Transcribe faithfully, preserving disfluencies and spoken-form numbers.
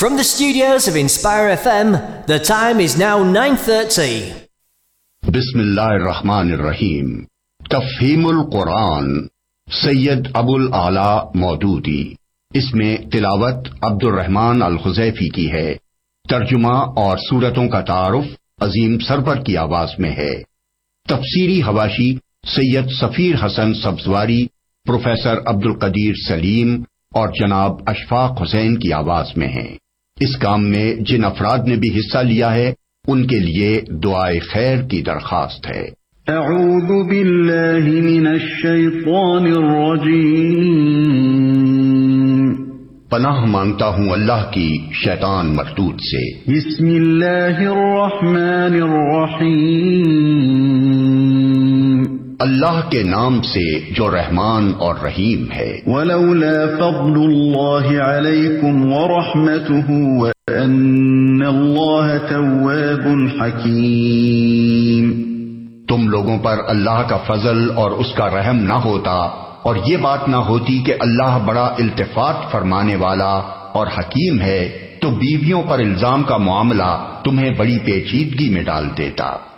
From the studios of Inspire F M, the time is now nine thirty. بسم اللہ الرحمن الرحیم. تفہیم القرآن سید ابو الاعلی مودودی. اس میں تلاوت عبد الرحمن الخزیفی کی ہے. ترجمہ اور سورتوں کا تعارف عظیم سرور کی آواز میں ہے. تفسیری حواشی سید سفیر حسن سبزواری، پروفیسر عبد القدیر سلیم اور جناب اشفاق حسین کی آواز میں ہیں. اس کام میں جن افراد نے بھی حصہ لیا ہے ان کے لیے دعائے خیر کی درخواست ہے. اعوذ باللہ من الشیطان الرجیم. پناہ مانگتا ہوں اللہ کی شیطان مردود سے. بسم اللہ الرحمن الرحیم. اللہ کے نام سے جو رحمان اور رحیم ہے. ولولا فضل اللہ علیکم ورحمتہ وان اللہ تواب حکیم. تم لوگوں پر اللہ کا فضل اور اس کا رحم نہ ہوتا اور یہ بات نہ ہوتی کہ اللہ بڑا التفات فرمانے والا اور حکیم ہے، تو بیویوں پر الزام کا معاملہ تمہیں بڑی پیچیدگی میں ڈال دیتا.